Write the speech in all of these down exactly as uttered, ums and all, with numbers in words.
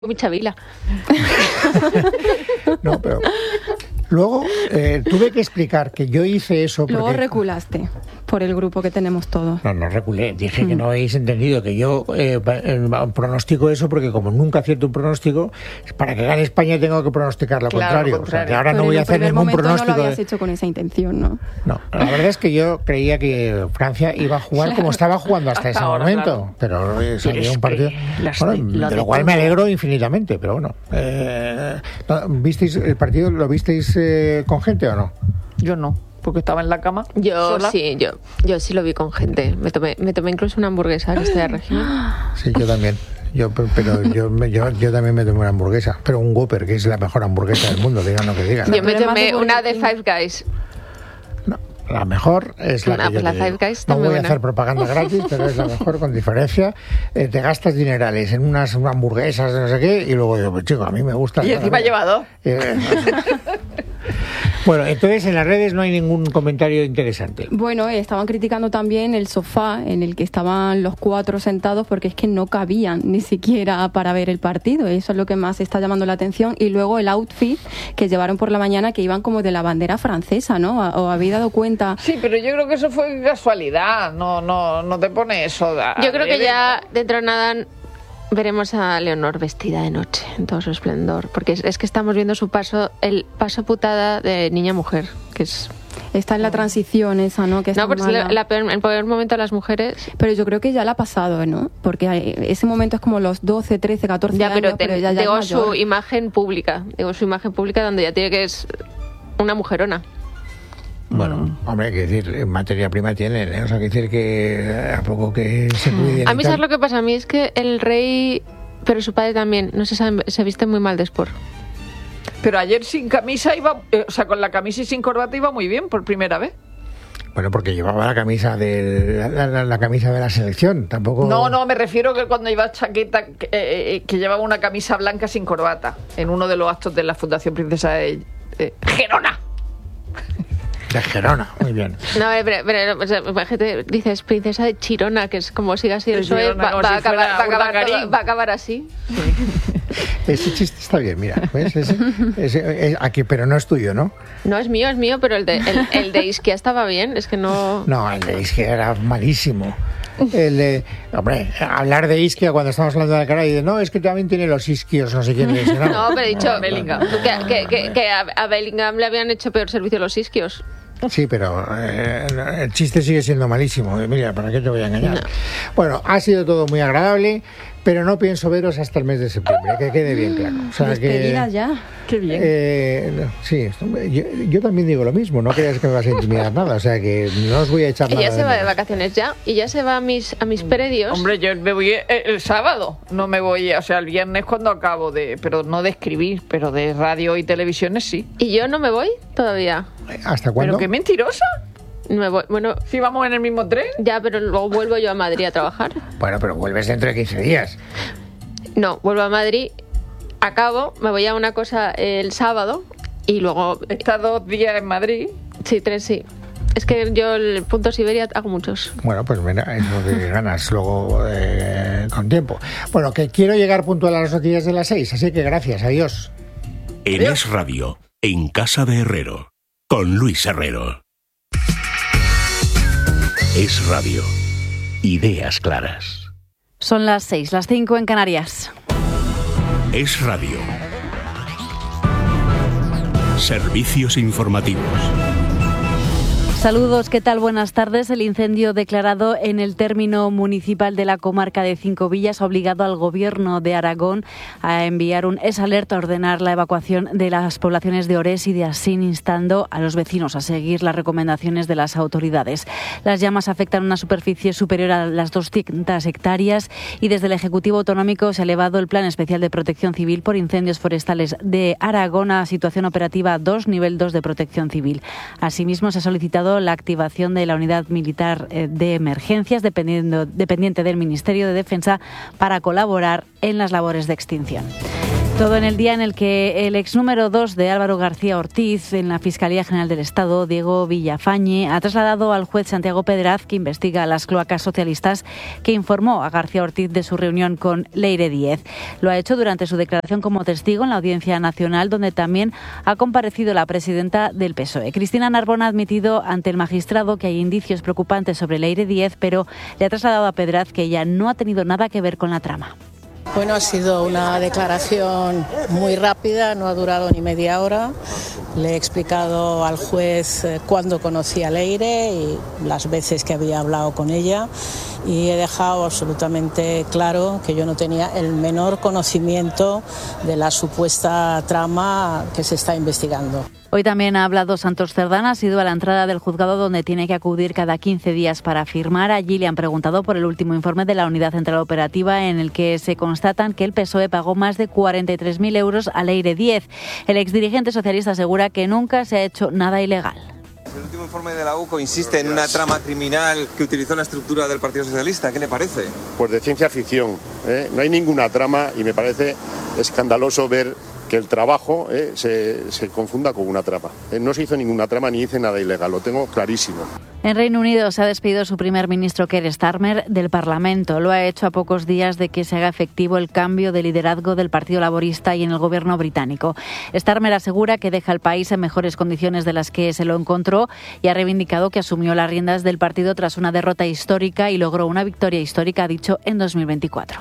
Mi Chavila. No, pero luego eh, tuve que explicar que yo hice eso porque... Luego reculaste por el grupo que tenemos todos. No, no reculé. Dije mm. que no habéis entendido que yo eh, pronostico eso porque como nunca acierto un pronóstico, para que gane España tengo que pronosticar lo claro, contrario. Lo contrario. O sea, que ahora pero no voy a hacer ningún pronóstico. No lo habías de... hecho con esa intención, ¿no? No, la verdad es que yo creía que Francia iba a jugar claro. como estaba jugando hasta, hasta ese ahora, momento. Claro. Pero eh, salió un partido... Bueno, lo de lo cual me alegro infinitamente, pero bueno. Eh, ¿Visteis el partido? ¿Lo visteis eh, con gente o no? Yo no, porque estaba en la cama. Yo sola. sí, yo yo sí lo vi con gente. Me tomé me tomé incluso una hamburguesa que estoy de región. Sí, yo también. Yo, pero yo, yo, yo también me tomé una hamburguesa, pero un Whopper, que es la mejor hamburguesa del mundo, digan lo que digan. Yo me tomé una de Five Guys. No, la mejor es la no, que yo pues te la digo. Five Guys No voy buena. a hacer propaganda gratis, pero es la mejor con diferencia. Eh, te gastas dinerales en unas hamburguesas, no sé qué, y luego digo, pues chico, a mí me gusta. Y encima lleva dos. Eh, Bueno, entonces en las redes no hay ningún comentario interesante. Bueno, eh, estaban criticando también el sofá en el que estaban los cuatro sentados porque es que no cabían ni siquiera para ver el partido. Eso es lo que más está llamando la atención. Y luego el outfit que llevaron por la mañana, que iban como de la bandera francesa, ¿no? ¿O habéis dado cuenta? Sí, pero yo creo que eso fue casualidad. No, no, no te pone eso. Yo creo que ya dentro de nada veremos a Leonor vestida de noche en todo su esplendor, porque es, es que estamos viendo su paso, el paso putada de niña mujer, que es... Está en la transición esa, ¿no? Que es no, pero es la, la peor, el peor momento de las mujeres. Pero yo creo que ya la ha pasado, ¿no? Porque ese momento es como los doce, trece, catorce ya, pero años, te, pero ya, ya digo es mayor. Su imagen pública, digo su imagen pública donde ya tiene que es una mujerona. Bueno, hombre, hay que decir, materia prima tienen, ¿eh? O sea, hay que decir que a poco que se cuiden. A mí, ¿sabes lo que pasa? A mí es que el rey, pero su padre también, no se sabe, se viste muy mal de sport. Pero ayer sin camisa iba, eh, o sea, con la camisa y sin corbata iba muy bien por primera vez. Bueno, porque llevaba la camisa de la, la, la camisa de la selección, tampoco. No, no, me refiero que cuando iba chaqueta, que, eh, que llevaba una camisa blanca sin corbata en uno de los actos de la Fundación Princesa de eh, Gerona. De Gerona, muy bien. No, pero, pero o sea, imagínate, dices princesa de Chirona, que es como sigue así el Girona, suelo, va, como va, si a acabar, va, a acabar todo, va a acabar así. Sí. Ese chiste está bien, mira, ¿ves? Ese, ese, ese, aquí, pero no es tuyo, ¿no? No, es mío, es mío, pero el de, el, el de Isquia estaba bien, es que no... No, el de Isquia era malísimo. El de, hombre, hablar de Isquia cuando estamos hablando de Alcaraz y de no, es que también tiene los isquios, no sé quién le dice. No, no, pero he dicho no, Bellingham. Que, que, que, que a, a Bellingham le habían hecho peor servicio los isquios. Sí, pero eh, el chiste sigue siendo malísimo. Mira, ¿para qué te voy a engañar? No. Bueno, ha sido todo muy agradable, pero no pienso veros hasta el mes de septiembre, que quede bien claro. O sea, Despedida que, ya. Qué bien. Eh, sí, yo, yo también digo lo mismo, no creas que me vas a intimidar nada, o sea que no os voy a echar nada. Y ya se de va menos. de vacaciones ya, y ya se va a mis, a mis predios. Hombre, yo me voy el, el sábado, no me voy, o sea, el viernes cuando acabo de, pero no de escribir, pero de radio y televisiones sí. Y yo no me voy todavía. ¿Hasta cuándo? Pero qué mentirosa. Me voy, bueno, si vamos en el mismo tren. Ya, pero luego vuelvo yo a Madrid a trabajar. Bueno, pero vuelves dentro de quince días. No, vuelvo a Madrid, acabo, me voy a una cosa el sábado y luego... ¿Estás dos días en Madrid? Sí, tres, sí. Es que yo el punto Siberia hago muchos. Bueno, pues mira, es lo que ganas luego eh, con tiempo. Bueno, que quiero llegar puntual a las noticias de las seis, así que gracias, adiós. En Es Radio, en Casa de Herrero, con Luis Herrero. Es Radio. Ideas claras. Son las seis, las cinco en Canarias. Es Radio. Servicios informativos. Saludos, ¿qué tal? Buenas tardes. El incendio declarado en el término municipal de la comarca de Cinco Villas ha obligado al Gobierno de Aragón a enviar un S-Alert a ordenar la evacuación de las poblaciones de Orés y de Asín, instando a los vecinos a seguir las recomendaciones de las autoridades. Las llamas afectan una superficie superior a las doscientas hectáreas y desde el Ejecutivo Autonómico se ha elevado el Plan Especial de Protección Civil por Incendios Forestales de Aragón a situación operativa dos, nivel dos de protección civil. Asimismo, se ha solicitado solicitado la activación de la unidad militar de emergencias dependiendo, dependiente del Ministerio de Defensa para colaborar en las labores de extinción. Todo en el día en el que el ex número dos de Álvaro García Ortiz en la Fiscalía General del Estado, Diego Villafañe, ha trasladado al juez Santiago Pedraz, que investiga las cloacas socialistas, que informó a García Ortiz de su reunión con Leire Díez. Lo ha hecho durante su declaración como testigo en la Audiencia Nacional, donde también ha comparecido la presidenta del P S O E. Cristina Narbona ha admitido ante el magistrado que hay indicios preocupantes sobre Leire Díez, pero le ha trasladado a Pedraz que ella no ha tenido nada que ver con la trama. Bueno, ha sido una declaración muy rápida, no ha durado ni media hora. Le he explicado al juez cuándo conocí a Leire y las veces que había hablado con ella, y he dejado absolutamente claro que yo no tenía el menor conocimiento de la supuesta trama que se está investigando. Hoy también ha hablado Santos Cerdán, ha sido a la entrada del juzgado donde tiene que acudir cada quince días para firmar. Allí le han preguntado por el último informe de la Unidad Central Operativa en el que se constatan que el P S O E pagó más de cuarenta y tres mil euros a Leire Díez. El exdirigente socialista asegura que nunca se ha hecho nada ilegal. El último informe de la U C O insiste en una trama criminal que utilizó la estructura del Partido Socialista. ¿Qué le parece? Pues de ciencia ficción, ¿eh? No hay ninguna trama y me parece escandaloso ver que el trabajo eh, se, se confunda con una trama. Eh, no se hizo ninguna trama ni hice nada ilegal, lo tengo clarísimo. En Reino Unido se ha despedido su primer ministro Keir Starmer del Parlamento. Lo ha hecho a pocos días de que se haga efectivo el cambio de liderazgo del Partido Laborista y en el gobierno británico. Starmer asegura que deja el país en mejores condiciones de las que se lo encontró y ha reivindicado que asumió las riendas del partido tras una derrota histórica y logró una victoria histórica, ha dicho, en dos mil veinticuatro.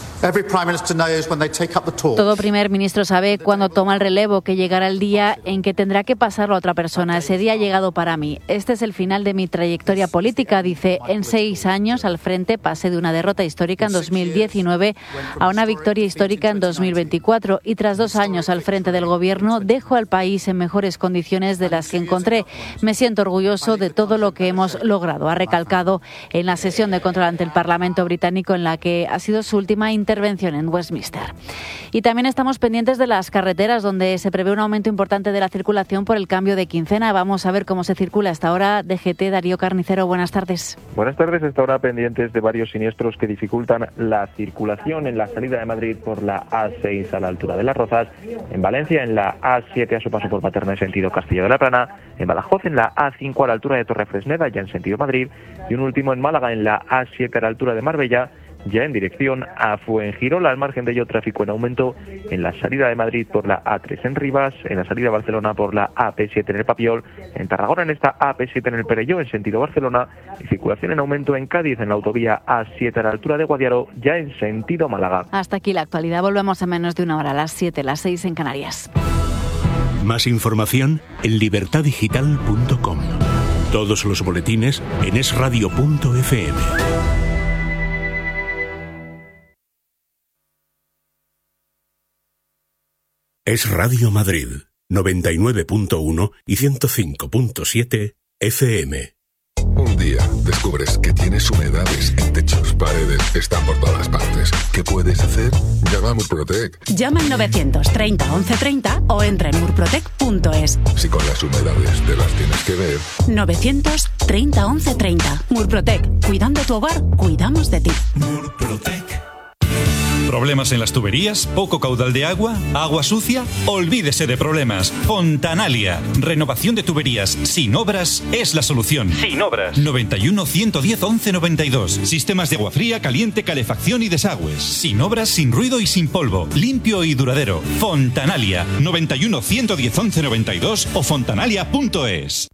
Todo primer ministro sabe cuando toma el relevo que llegará el día en que tendrá que pasarlo a otra persona. Ese día ha llegado para mí. Este es el final de mi trayectoria política, dice. En seis años al frente pasé de una derrota histórica en dos mil diecinueve a una victoria histórica en dos mil veinticuatro y tras dos años al frente del gobierno dejo al país en mejores condiciones de las que encontré. Me siento orgulloso de todo lo que hemos logrado, ha recalcado en la sesión de control ante el Parlamento británico en la que ha sido su última intervención intervención en Westminster. Y también estamos pendientes de las carreteras, donde se prevé un aumento importante de la circulación por el cambio de quincena. Vamos a ver cómo se circula hasta ahora. D G T, Darío Carnicero, buenas tardes. Buenas tardes. Hasta ahora pendientes de varios siniestros que dificultan la circulación en la salida de Madrid por la A seis a la altura de Las Rozas, en Valencia en la A siete a su paso por Paterna en sentido Castilla de la Plana, en Badajoz en la A cinco a la altura de Torrefresneda ya en sentido Madrid y un último en Málaga en la A siete a la altura de Marbella ya en dirección a Fuengirola. Al margen de ello, tráfico en aumento en la salida de Madrid por la A tres en Rivas, en la salida de Barcelona por la A P siete en el Papiol, en Tarragona en esta A P siete en el Perelló en sentido Barcelona y circulación en aumento en Cádiz en la autovía A siete a la altura de Guadiaro ya en sentido Málaga. Hasta aquí la actualidad. Volvemos en menos de una hora, a las siete, las seis en Canarias. Más información en libertad digital punto com. Todos los boletines en es radio punto efe eme. Es Radio Madrid, noventa y nueve punto uno y ciento cinco punto siete efe eme. Un día descubres que tienes humedades en techos, paredes, están por todas partes. ¿Qué puedes hacer? Llama a Murprotec. Llama al novecientos treinta once treinta o entra en murprotec punto es. Si con las humedades te las tienes que ver. novecientos treinta once treinta. Murprotec. Cuidando tu hogar, cuidamos de ti. Murprotec. ¿Problemas en las tuberías? ¿Poco caudal de agua? ¿Agua sucia? Olvídese de problemas. Fontanalia. Renovación de tuberías sin obras es la solución. Sin obras. noventa y uno, ciento diez, once noventa y dos. Sistemas de agua fría, caliente, calefacción y desagües. Sin obras, sin ruido y sin polvo. Limpio y duradero. Fontanalia. noventa y uno, ciento diez, once noventa y dos o fontanalia punto es.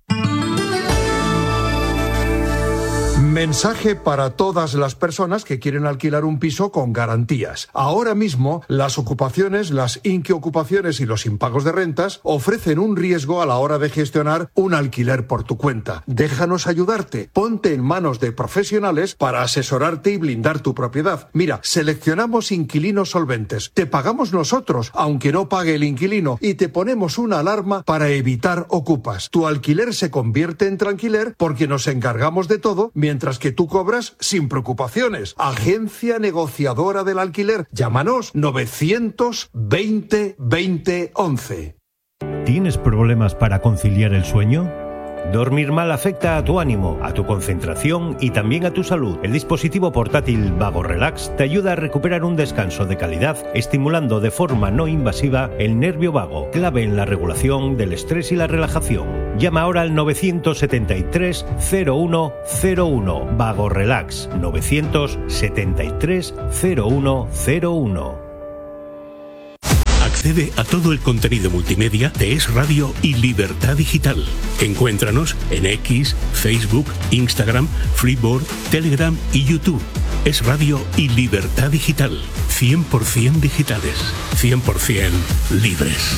Mensaje para todas las personas que quieren alquilar un piso con garantías. Ahora mismo, las ocupaciones, las inquiocupaciones y los impagos de rentas ofrecen un riesgo a la hora de gestionar un alquiler por tu cuenta. Déjanos ayudarte. Ponte en manos de profesionales para asesorarte y blindar tu propiedad. Mira, seleccionamos inquilinos solventes. Te pagamos nosotros, aunque no pague el inquilino, y te ponemos una alarma para evitar ocupas. Tu alquiler se convierte en tranquiler porque nos encargamos de todo, mientras que tú cobras sin preocupaciones. Agencia negociadora del alquiler. Llámanos novecientos veinte veinte once. ¿Tienes problemas para conciliar el sueño? Dormir mal afecta a tu ánimo, a tu concentración y también a tu salud. El dispositivo portátil Vago Relax te ayuda a recuperar un descanso de calidad, estimulando de forma no invasiva el nervio vago, clave en la regulación del estrés y la relajación. Llama ahora al novecientos setenta y tres cero uno cero uno. Vago Relax, novecientos setenta y tres cero uno cero uno. Accede a todo el contenido multimedia de Es Radio y Libertad Digital. Encuéntranos en X, Facebook, Instagram, Freeboard, Telegram y YouTube. Es Radio y Libertad Digital. cien por ciento digitales, cien por ciento libres.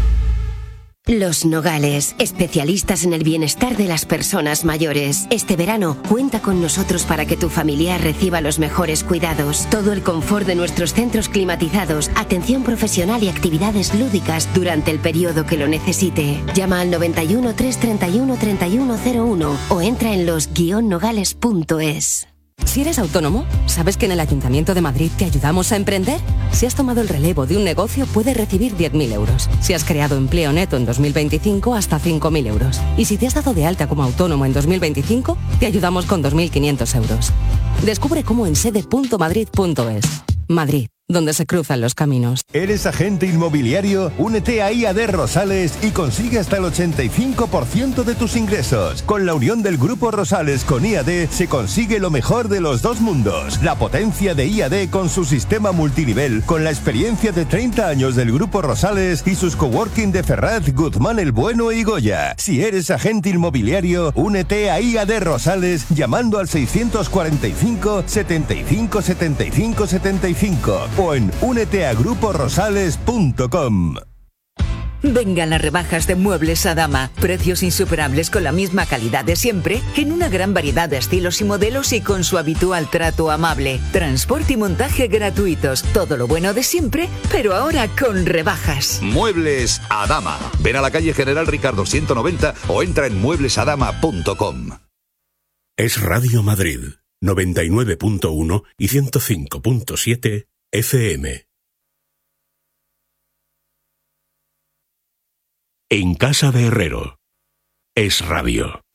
Los Nogales, especialistas en el bienestar de las personas mayores. Este verano, cuenta con nosotros para que tu familiar reciba los mejores cuidados, todo el confort de nuestros centros climatizados, atención profesional y actividades lúdicas durante el periodo que lo necesite. Llama al noventa y uno, trescientos treinta y uno, treinta y uno cero uno o entra en los guion nogales punto es. Si eres autónomo, ¿sabes que en el Ayuntamiento de Madrid te ayudamos a emprender? Si has tomado el relevo de un negocio, puedes recibir diez mil euros. Si has creado empleo neto en dos mil veinticinco, hasta cinco mil euros. Y si te has dado de alta como autónomo en dos mil veinticinco, te ayudamos con dos mil quinientos euros. Descubre cómo en sede punto madrid punto es. Madrid, donde se cruzan los caminos. ¿Eres agente inmobiliario? Únete a I A D Rosales y consigue hasta el ochenta y cinco por ciento de tus ingresos. Con la unión del Grupo Rosales con I A D se consigue lo mejor de los dos mundos. La potencia de I A D con su sistema multinivel, con la experiencia de treinta años del Grupo Rosales y sus coworking de Ferraz, Guzmán el Bueno y Goya. Si eres agente inmobiliario, únete a I A D Rosales llamando al seiscientos cuarenta y cinco, setenta y cinco, setenta y cinco, setenta y cinco o en únete a grupo rosales punto com. Vengan las rebajas de Muebles Adama. Precios insuperables con la misma calidad de siempre, en una gran variedad de estilos y modelos y con su habitual trato amable. Transporte y montaje gratuitos. Todo lo bueno de siempre, pero ahora con rebajas. Muebles Adama. Ven a la calle General Ricardo ciento noventa o entra en muebles adama punto com. Es Radio Madrid, noventa y nueve punto uno y ciento cinco punto siete F M. En casa de Herrero. Es Radio.